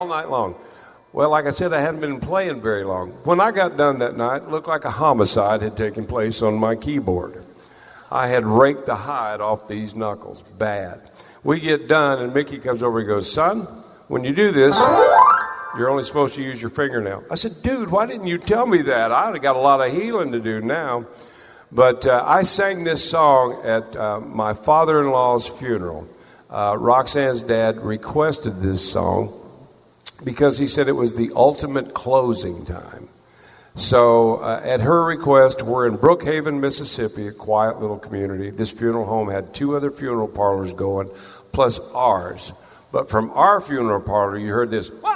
all night long. Well, like I said, I hadn't been playing very long. When I got done that night, it looked like a homicide had taken place on my keyboard. I had raked the hide off these knuckles. Bad. We get done, and Mickey comes over and goes, "Son, when you do this, you're only supposed to use your fingernail." I said, "Dude, why didn't you tell me that? I've got a lot of healing to do now." But I sang this song at my father-in-law's funeral. Roxanne's dad requested this song because he said it was the ultimate closing time. So at her request, we're in Brookhaven, Mississippi, a quiet little community. This funeral home had 2 other funeral parlors going, plus ours. But from our funeral parlor, you heard this, "Wah!"